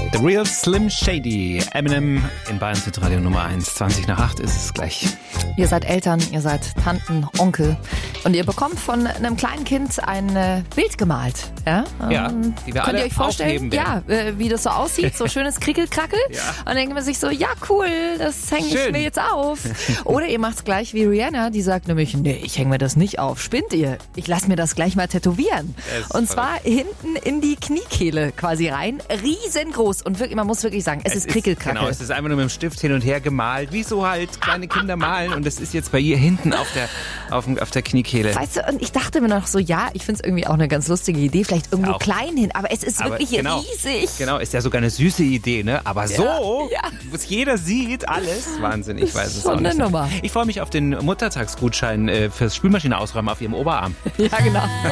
The Real Slim Shady, Eminem in Bayern Radio Nummer 1. 20:08 ist es gleich. Ihr seid Eltern, ihr seid Tanten, Onkel und ihr bekommt von einem kleinen Kind ein Bild gemalt. Ja, die wir könnt alle ihr euch vorstellen, wie das so aussieht, so schönes Krickelkrackel. Ja. Und dann denkt man sich so, ja cool, das hänge ich mir jetzt auf. Oder ihr macht es gleich wie Rihanna, die sagt nämlich, nee, ich hänge mir das nicht auf. Spinnt ihr? Ich lasse mir das gleich mal tätowieren. Und zwar hinten in die Kniekehle quasi rein, riesengroß. Und wirklich, man muss wirklich sagen, es ist Krickelkrackel. Genau, es ist einfach nur mit dem Stift hin und her gemalt, wie so halt kleine Kinder malen. Und das ist jetzt bei ihr hinten auf der Kniekehle. Weißt du, und ich dachte mir noch so, ja, ich finde es irgendwie auch eine ganz lustige Idee, vielleicht irgendwo auch klein hin, aber es ist wirklich riesig. Genau, ist ja sogar eine süße Idee, ne? Aber was jeder sieht, alles. Wahnsinn, ich weiß es schon auch nicht. eine Nummer. Ich freue mich auf den Muttertagsgutschein fürs Spülmaschine ausräumen auf ihrem Oberarm. Ja, genau.